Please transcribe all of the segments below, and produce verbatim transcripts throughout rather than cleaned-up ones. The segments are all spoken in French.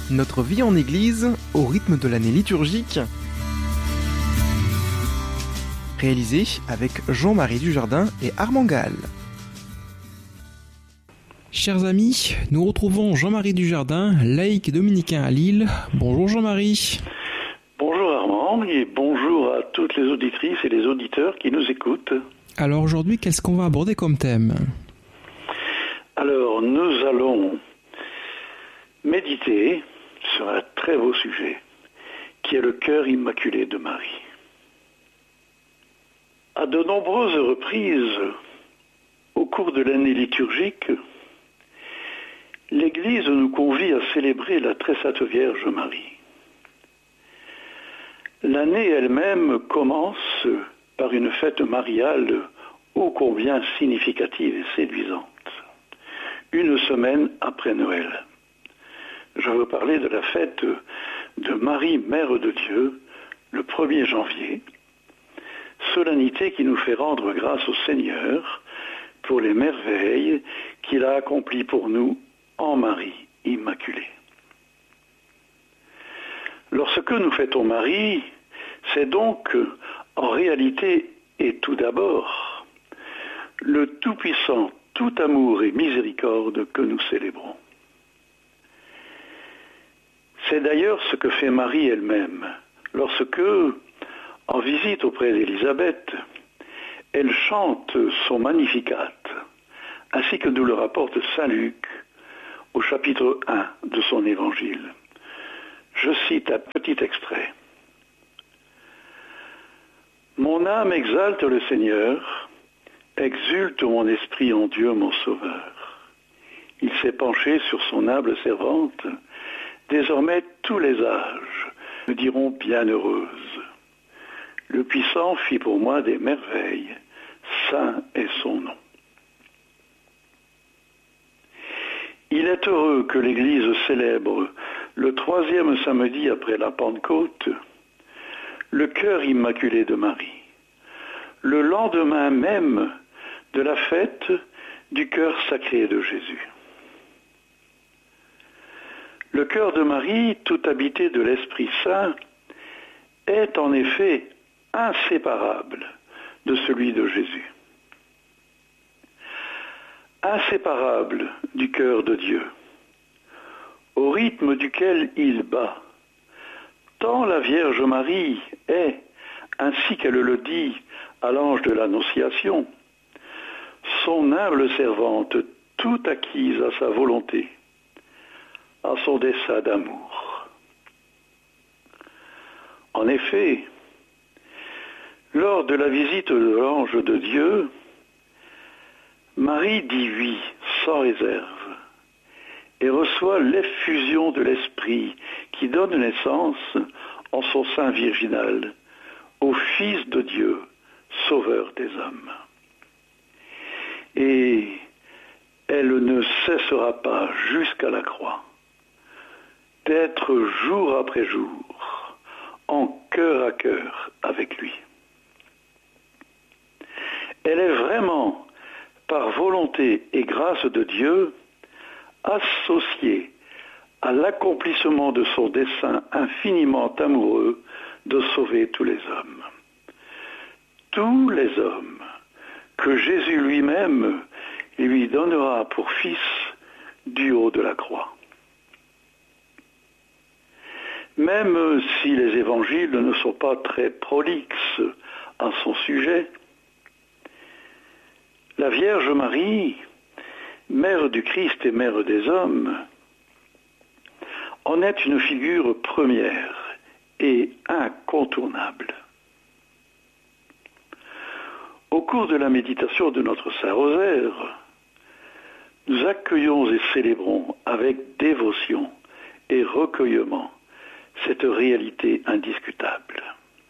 Notre vie en Église au rythme de l'année liturgique. Réalisé avec Jean-Marie Dujardin et Armand Gall. Chers amis, nous retrouvons Jean-Marie Dujardin, laïc dominicain à Lille. Bonjour Jean-Marie. Bonjour Armand et bonjour à toutes les auditrices et les auditeurs qui nous écoutent. Alors aujourd'hui, qu'est-ce qu'on va aborder comme thème ? Alors nous allons méditer sur un très beau sujet qui est le cœur immaculé de Marie. À de nombreuses reprises, au cours de l'année liturgique, l'Église nous convie à célébrer la très sainte Vierge Marie. L'année elle-même commence par une fête mariale ô combien significative et séduisante, une semaine après Noël. Je veux parler de la fête de Marie, Mère de Dieu, le premier janvier, solennité qui nous fait rendre grâce au Seigneur pour les merveilles qu'il a accomplies pour nous en Marie immaculée. Lorsque nous fêtons Marie, c'est donc en réalité et tout d'abord le Tout-Puissant, tout amour et miséricorde que nous célébrons. C'est d'ailleurs ce que fait Marie elle-même, lorsque, en visite auprès d'Élisabeth, elle chante son Magnificat, ainsi que nous le rapporte saint Luc au chapitre un de son évangile. Je cite un petit extrait. « Mon âme exalte le Seigneur, exulte mon esprit en Dieu mon Sauveur. Il s'est penché sur son humble servante. Désormais, tous les âges me diront bienheureuse. Le Puissant fit pour moi des merveilles, saint est son nom. » Il est heureux que l'Église célèbre le troisième samedi après la Pentecôte le cœur immaculé de Marie, le lendemain même de la fête du cœur sacré de Jésus. Le cœur de Marie, tout habité de l'Esprit Saint, est en effet inséparable de celui de Jésus. Inséparable du cœur de Dieu, au rythme duquel il bat, tant la Vierge Marie est, ainsi qu'elle le dit à l'ange de l'Annonciation, son humble servante, tout acquise à sa volonté, à son dessein d'amour. En effet, lors de la visite de l'ange de Dieu, Marie dit oui sans réserve et reçoit l'effusion de l'Esprit qui donne naissance en son sein virginal au Fils de Dieu, Sauveur des hommes. Et elle ne cessera pas jusqu'à la croix d'être jour après jour en cœur à cœur avec lui. Elle est vraiment, par volonté et grâce de Dieu, associée à l'accomplissement de son dessein infiniment amoureux de sauver tous les hommes. Tous les hommes que Jésus lui-même lui donnera pour fils du haut de la croix. Même si les évangiles ne sont pas très prolixes à son sujet, la Vierge Marie, mère du Christ et mère des hommes, en est une figure première et incontournable. Au cours de la méditation de notre Saint-Rosaire, nous accueillons et célébrons avec dévotion et recueillement cette réalité indiscutable.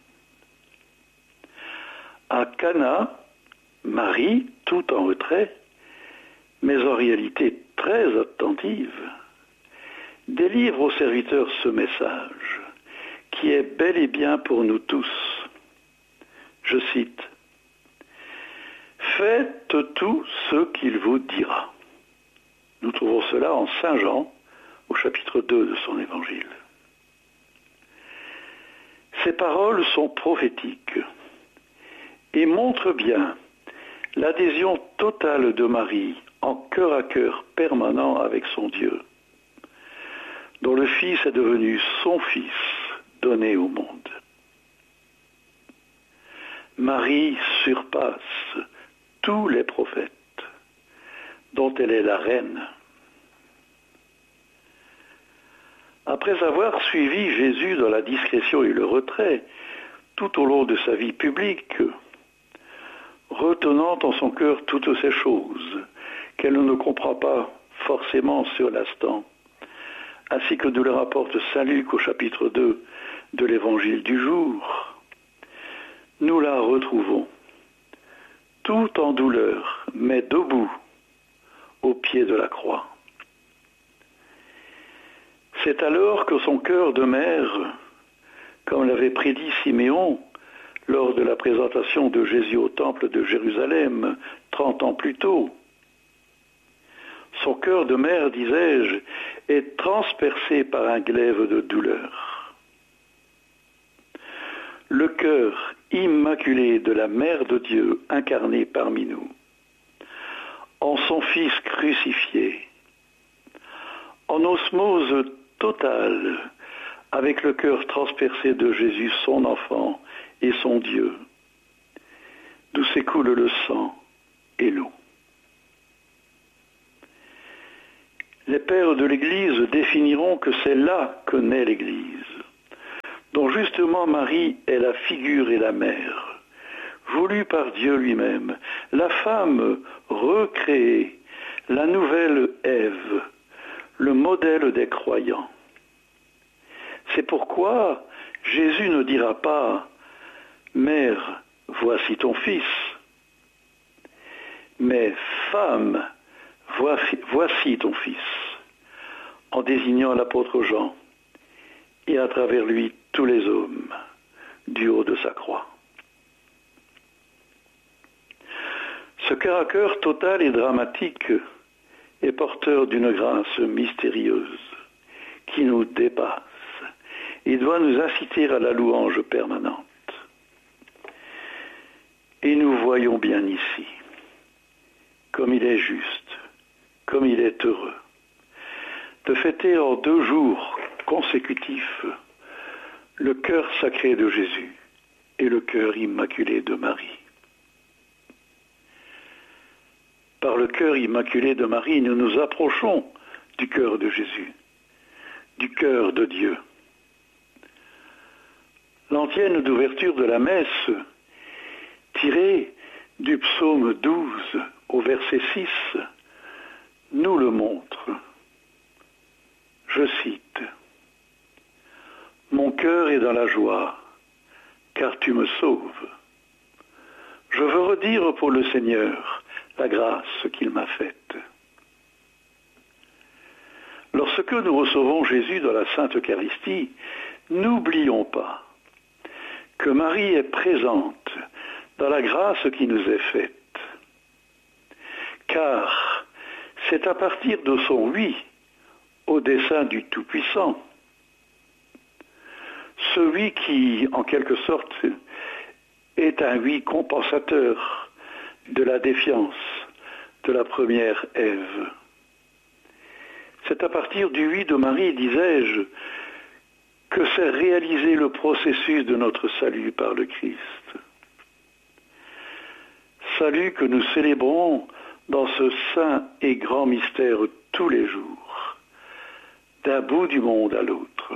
À Cana, Marie, tout en retrait, mais en réalité très attentive, délivre aux serviteurs ce message qui est bel et bien pour nous tous. Je cite, « Faites tout ce qu'il vous dira. » Nous trouvons cela en Saint Jean, au chapitre deux de son évangile. Ces paroles sont prophétiques et montrent bien l'adhésion totale de Marie en cœur à cœur permanent avec son Dieu, dont le Fils est devenu son Fils donné au monde. Marie surpasse tous les prophètes, dont elle est la reine. Après avoir suivi Jésus dans la discrétion et le retrait tout au long de sa vie publique, retenant en son cœur toutes ces choses qu'elle ne comprend pas forcément sur l'instant, ainsi que nous le rapporte saint Luc au chapitre deux de l'évangile du jour, nous la retrouvons, tout en douleur, mais debout, au pied de la croix. C'est alors que son cœur de mère, comme l'avait prédit Siméon lors de la présentation de Jésus au temple de Jérusalem, trente ans plus tôt, son cœur de mère, disais-je, est transpercé par un glaive de douleur. Le cœur immaculé de la Mère de Dieu incarnée parmi nous, en son Fils crucifié, en osmose totale avec le cœur transpercé de Jésus, son enfant et son Dieu, d'où s'écoule le sang et l'eau. Les pères de l'Église définiront que c'est là que naît l'Église, dont justement Marie est la figure et la mère, voulue par Dieu lui-même, la femme recréée, la nouvelle Ève, le modèle des croyants. C'est pourquoi Jésus ne dira pas « Mère, voici ton fils », mais « Femme, voici, voici ton fils », en désignant l'apôtre Jean, et à travers lui tous les hommes, du haut de sa croix. Ce caractère total et dramatique est porteur d'une grâce mystérieuse qui nous dépasse et doit nous inciter à la louange permanente. Et nous voyons bien ici, comme il est juste, comme il est heureux, de fêter en deux jours consécutifs le cœur sacré de Jésus et le cœur immaculé de Marie. Par le cœur immaculé de Marie, nous nous approchons du cœur de Jésus, du cœur de Dieu. L'antienne d'ouverture de la messe, tirée du psaume douze au verset six, nous le montre. Je cite, « Mon cœur est dans la joie, car tu me sauves. Je veux redire pour le Seigneur la grâce qu'il m'a faite. » Lorsque nous recevons Jésus dans la Sainte Eucharistie, n'oublions pas que Marie est présente dans la grâce qui nous est faite. Car c'est à partir de son oui au dessein du Tout-Puissant, ce oui qui, en quelque sorte, est un oui compensateur de la défiance de la première Ève. C'est à partir du oui de Marie, disais-je, que s'est réalisé le processus de notre salut par le Christ. Salut que nous célébrons dans ce saint et grand mystère tous les jours, d'un bout du monde à l'autre.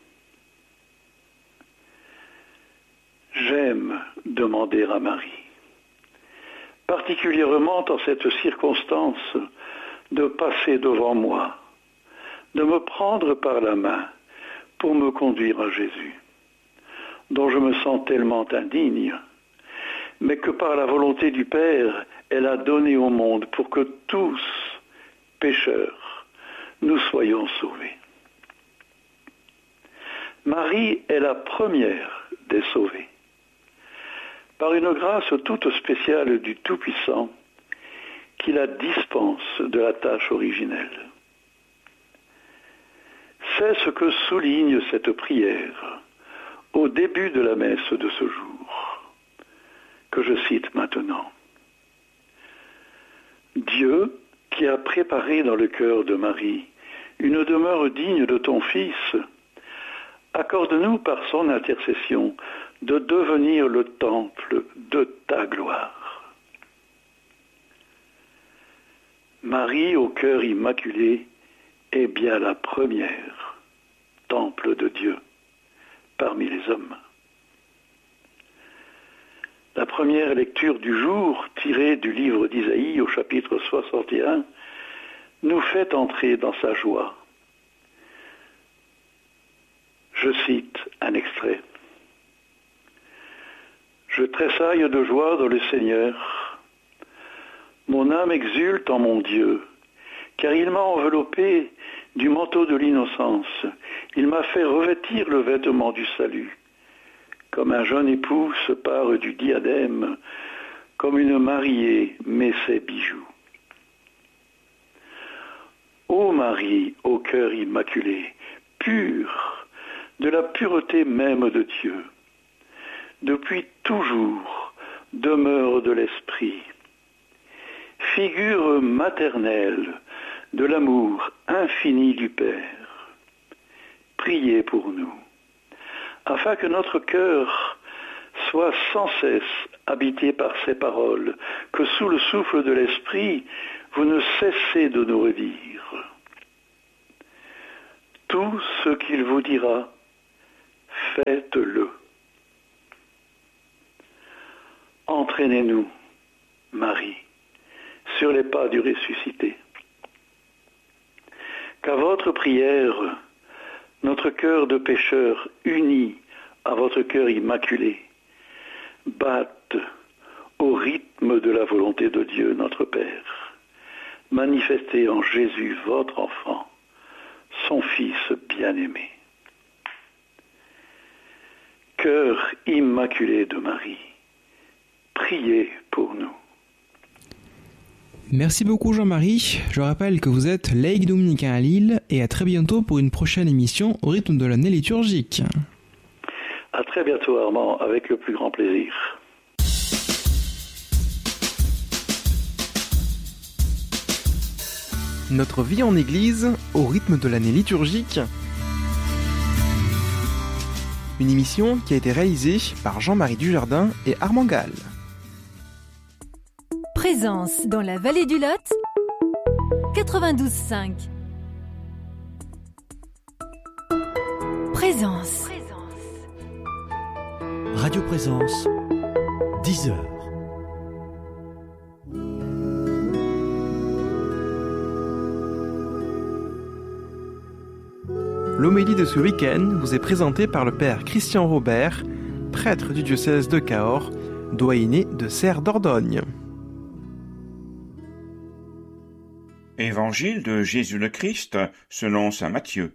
J'aime demander à Marie, particulièrement en cette circonstance, de passer devant moi, de me prendre par la main pour me conduire à Jésus, dont je me sens tellement indigne, mais que par la volonté du Père, elle a donné au monde pour que tous, pécheurs, nous soyons sauvés. Marie est la première des sauvés, par une grâce toute spéciale du Tout-Puissant qui la dispense de la tâche originelle. C'est ce que souligne cette prière au début de la messe de ce jour, que je cite maintenant. Dieu, qui a préparé dans le cœur de Marie une demeure digne de ton Fils, accorde-nous par son intercession de devenir le temple de ta gloire. Marie au cœur immaculé est bien la première temple de Dieu parmi les hommes. La première lecture du jour, tirée du livre d'Isaïe au chapitre soixante et un, nous fait entrer dans sa joie. Je cite un extrait. « Je tressaille de joie dans le Seigneur. Mon âme exulte en mon Dieu, car il m'a enveloppé du manteau de l'innocence. Il m'a fait revêtir le vêtement du salut. Comme un jeune époux se pare du diadème, comme une mariée met ses bijoux. Ô Marie, au cœur immaculé, pure, de la pureté même de Dieu, depuis toujours demeure de l'Esprit, figure maternelle de l'amour infini du Père. Priez pour nous, afin que notre cœur soit sans cesse habité par ces paroles, que sous le souffle de l'Esprit, vous ne cessez de nous redire. Tout ce qu'il vous dira, faites-le. Entraînez-nous, Marie, sur les pas du ressuscité. Qu'à votre prière, notre cœur de pécheur uni à votre cœur immaculé batte au rythme de la volonté de Dieu notre Père, manifesté en Jésus votre enfant, son Fils bien-aimé. Cœur immaculé de Marie, priez pour nous. Merci beaucoup Jean-Marie. Je rappelle que vous êtes laïc dominicain à Lille et à très bientôt pour une prochaine émission au rythme de l'année liturgique. À très bientôt Armand, avec le plus grand plaisir. Notre vie en Église au rythme de l'année liturgique. Une émission qui a été réalisée par Jean-Marie Dujardin et Armand Gall. Présence dans la vallée du Lot, quatre-vingt-douze cinq. Présence. Radio Présence, dix heures. L'homélie de ce week-end vous est présentée par le père Christian Robert, prêtre du diocèse de Cahors, doyenné de Serres d'Ordogne. Évangile de Jésus le Christ selon saint Matthieu.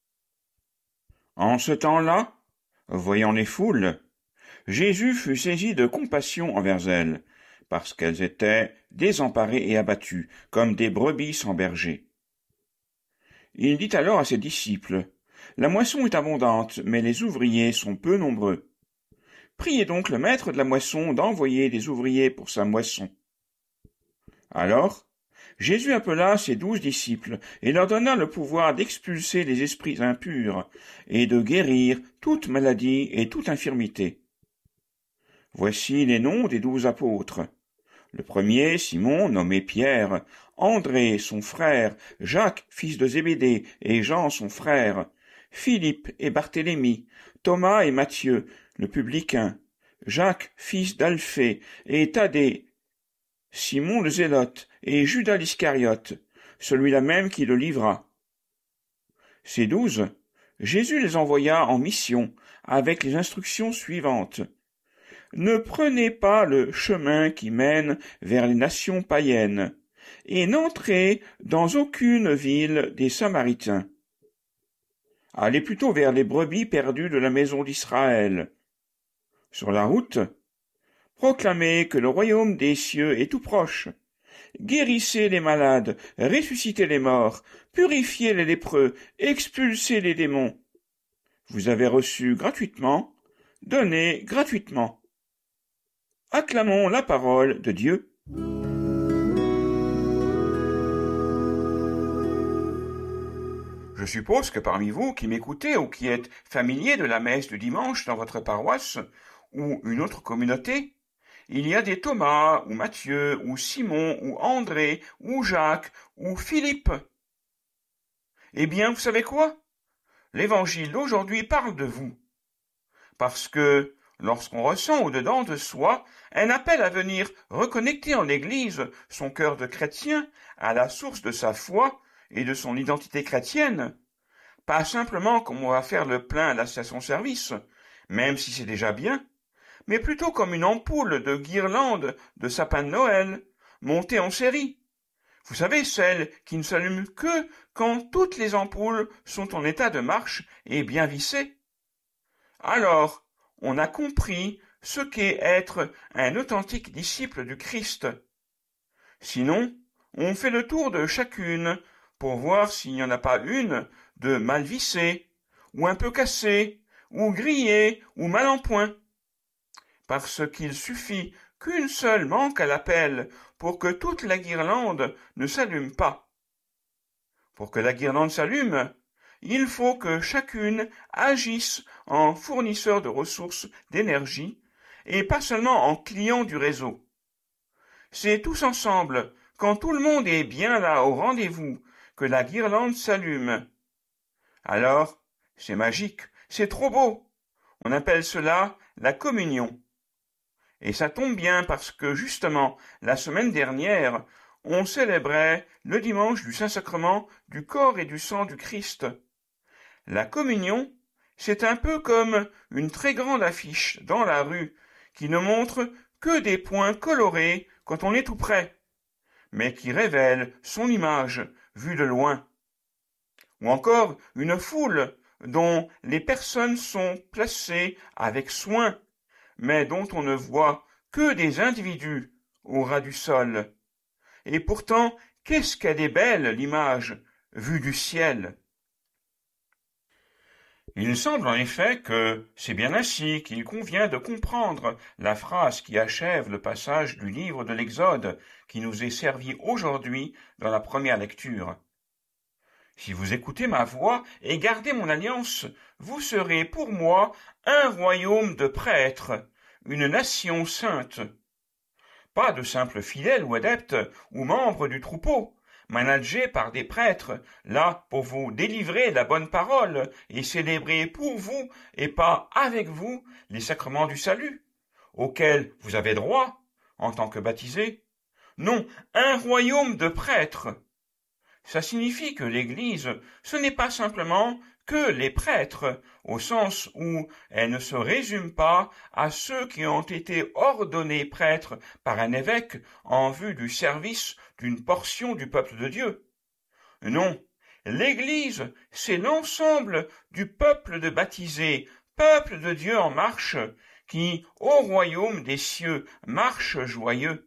En ce temps-là, voyant les foules, Jésus fut saisi de compassion envers elles, parce qu'elles étaient désemparées et abattues, comme des brebis sans berger. Il dit alors à ses disciples, « La moisson est abondante, mais les ouvriers sont peu nombreux. Priez donc le maître de la moisson d'envoyer des ouvriers pour sa moisson. » Alors, Jésus appela ses douze disciples et leur donna le pouvoir d'expulser les esprits impurs et de guérir toute maladie et toute infirmité. Voici les noms des douze apôtres. Le premier, Simon, nommé Pierre, André, son frère, Jacques, fils de Zébédée, et Jean, son frère, Philippe et Barthélemy, Thomas et Matthieu, le publicain, Jacques, fils d'Alphée, et Thaddée, Simon le Zélote, et Judas l'Iscariote, celui-là même qui le livra. Ces douze, Jésus les envoya en mission, avec les instructions suivantes. Ne prenez pas le chemin qui mène vers les nations païennes, et n'entrez dans aucune ville des Samaritains. Allez plutôt vers les brebis perdues de la maison d'Israël. Sur la route, proclamez que le royaume des cieux est tout proche, guérissez les malades, ressuscitez les morts, purifiez les lépreux, expulsez les démons. Vous avez reçu gratuitement, donnez gratuitement. Acclamons la parole de Dieu. Je suppose que parmi vous qui m'écoutez ou qui êtes familiers de la messe du dimanche dans votre paroisse ou une autre communauté, il y a des Thomas ou Matthieu ou Simon ou André ou Jacques ou Philippe. Eh bien, vous savez quoi? L'évangile d'aujourd'hui parle de vous. Parce que lorsqu'on ressent au-dedans de soi un appel à venir reconnecter en l'Église son cœur de chrétien à la source de sa foi et de son identité chrétienne, pas simplement comme on va faire le plein à la station-service, même si c'est déjà bien, mais plutôt comme une ampoule de guirlande de sapin de Noël, montée en série. Vous savez, celle qui ne s'allume que quand toutes les ampoules sont en état de marche et bien vissées. Alors, on a compris ce qu'est être un authentique disciple du Christ. Sinon, on fait le tour de chacune pour voir s'il n'y en a pas une de mal vissée, ou un peu cassée, ou grillée, ou mal en point. Parce qu'il suffit qu'une seule manque à l'appel pour que toute la guirlande ne s'allume pas. Pour que la guirlande s'allume, il faut que chacune agisse en fournisseur de ressources d'énergie et pas seulement en client du réseau. C'est tous ensemble, quand tout le monde est bien là au rendez-vous, que la guirlande s'allume. Alors, c'est magique, c'est trop beau. On appelle cela la communion. Et ça tombe bien parce que justement, la semaine dernière, on célébrait le dimanche du Saint-Sacrement du corps et du sang du Christ. La communion, c'est un peu comme une très grande affiche dans la rue qui ne montre que des points colorés quand on est tout près, mais qui révèle son image vue de loin. Ou encore une foule dont les personnes sont placées avec soin, mais dont on ne voit que des individus au ras du sol. Et pourtant, qu'est-ce qu'elle est belle, l'image, vue du ciel. Il semble en effet que c'est bien ainsi qu'il convient de comprendre la phrase qui achève le passage du livre de l'Exode qui nous est servi aujourd'hui dans la première lecture. Si vous écoutez ma voix et gardez mon alliance, vous serez pour moi un royaume de prêtres, une nation sainte. Pas de simples fidèles ou adeptes ou membres du troupeau, managés par des prêtres, là pour vous délivrer la bonne parole et célébrer pour vous et pas avec vous les sacrements du salut, auxquels vous avez droit en tant que baptisés. Non, un royaume de prêtres. Ça signifie que l'Église, ce n'est pas simplement que les prêtres, au sens où elle ne se résume pas à ceux qui ont été ordonnés prêtres par un évêque en vue du service d'une portion du peuple de Dieu. Non, l'Église, c'est l'ensemble du peuple de baptisés, peuple de Dieu en marche, qui, au royaume des cieux, marche joyeux.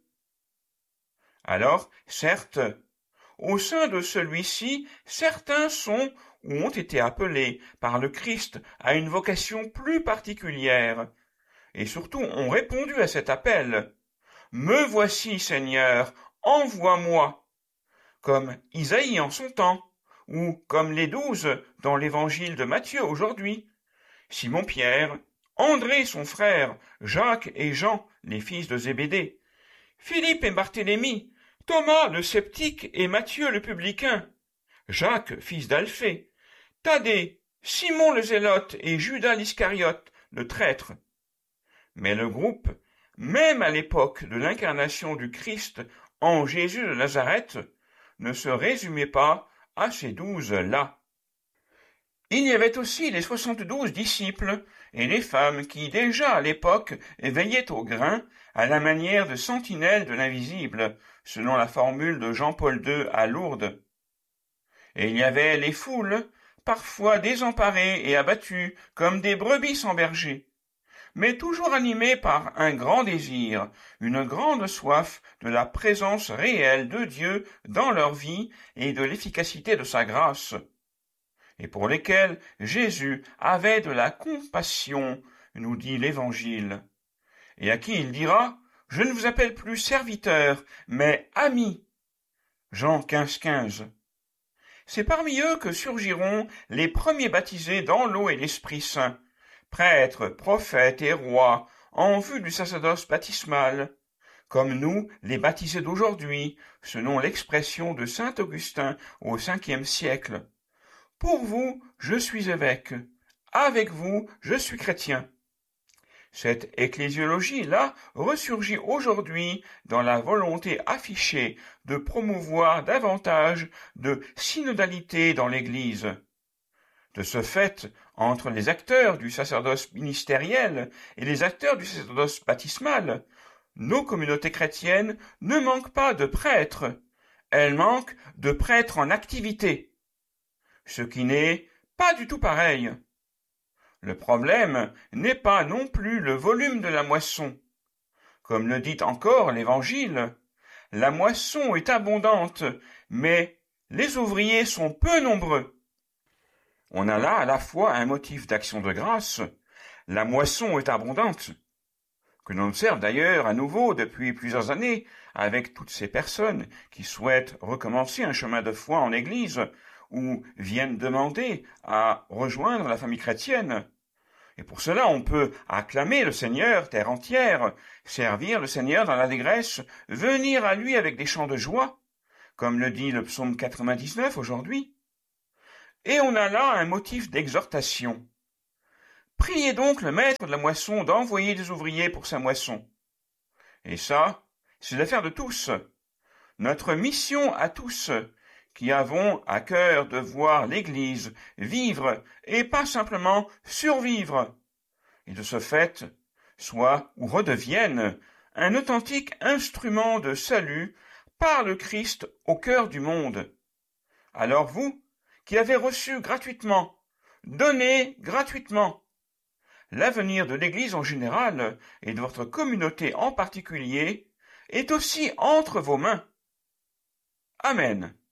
Alors, certes, au sein de celui-ci, certains sont ou ont été appelés par le Christ à une vocation plus particulière, et surtout ont répondu à cet appel. « Me voici, Seigneur, envoie-moi » comme Isaïe en son temps, ou comme les douze dans l'évangile de Matthieu aujourd'hui, Simon-Pierre, André son frère, Jacques et Jean, les fils de Zébédée, Philippe et Barthélemy, Thomas le sceptique et Matthieu le publicain, Jacques, fils d'Alphée, Thaddée, Simon le zélote et Judas l'Iscariote, le traître. Mais le groupe, même à l'époque de l'incarnation du Christ en Jésus de Nazareth, ne se résumait pas à ces douze-là. Il y avait aussi les soixante-douze disciples et les femmes qui, déjà à l'époque, veillaient au grain à la manière de sentinelles de l'invisible, selon la formule de Jean-Paul deux à Lourdes. Et il y avait les foules, parfois désemparées et abattues, comme des brebis sans berger. mais toujours animés par un grand désir, une grande soif de la présence réelle de Dieu dans leur vie et de l'efficacité de sa grâce, et pour lesquels Jésus avait de la compassion, nous dit l'Évangile, et à qui il dira « Je ne vous appelle plus serviteurs, mais amis ». Jean quinze, quinze. C'est parmi eux que surgiront les premiers baptisés dans l'eau et l'Esprit Saint, prêtres, prophètes et rois, en vue du sacerdoce baptismal, comme nous, les baptisés d'aujourd'hui, selon l'expression de saint Augustin au cinquième siècle. Pour vous, je suis évêque. Avec vous, je suis chrétien. Cette ecclésiologie-là ressurgit aujourd'hui dans la volonté affichée de promouvoir davantage de synodalité dans l'Église. De ce fait, entre les acteurs du sacerdoce ministériel et les acteurs du sacerdoce baptismal, nos communautés chrétiennes ne manquent pas de prêtres, elles manquent de prêtres en activité, ce qui n'est pas du tout pareil. Le problème n'est pas non plus le volume de la moisson. Comme le dit encore l'Évangile, la moisson est abondante, mais les ouvriers sont peu nombreux. On a là à la fois un motif d'action de grâce, la moisson est abondante, que l'on observe d'ailleurs à nouveau depuis plusieurs années avec toutes ces personnes qui souhaitent recommencer un chemin de foi en Église ou viennent demander à rejoindre la famille chrétienne. Et pour cela, on peut acclamer le Seigneur terre entière, servir le Seigneur dans l'allégresse, venir à lui avec des chants de joie, comme le dit le psaume quatre-vingt-dix-neuf aujourd'hui. Et on a là un motif d'exhortation. Priez donc le maître de la moisson d'envoyer des ouvriers pour sa moisson. Et ça, c'est l'affaire de tous. Notre mission à tous, qui avons à cœur de voir l'Église vivre et pas simplement survivre, et de ce fait, soit ou redevienne un authentique instrument de salut par le Christ au cœur du monde. Alors vous, qui avez reçu gratuitement, donnez gratuitement. L'avenir de l'Église en général et de votre communauté en particulier est aussi entre vos mains. Amen.